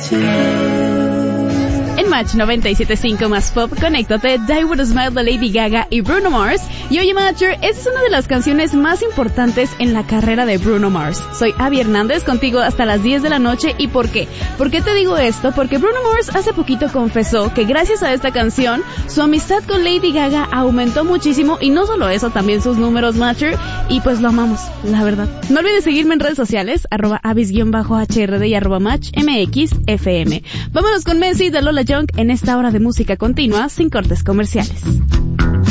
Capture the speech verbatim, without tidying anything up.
En Match noventa y siete punto cinco más pop, conéctate, Die With A Smile de Lady Gaga y Bruno Mars. Y oye, Matcher, esta es una de las canciones más importantes en la carrera de Bruno Mars. Soy Abby Hernández, contigo hasta las diez de la noche. ¿Y por qué? ¿Por qué te digo esto? Porque Bruno Mars hace poquito confesó que gracias a esta canción, su amistad con Lady Gaga aumentó muchísimo. Y no solo eso, también sus números, Matcher. Y pues lo amamos, la verdad. No olvides seguirme en redes sociales, arroba abis-H R D y arroba match M X F M. Vámonos con Messi de Lola Young en esta hora de música continua sin cortes comerciales.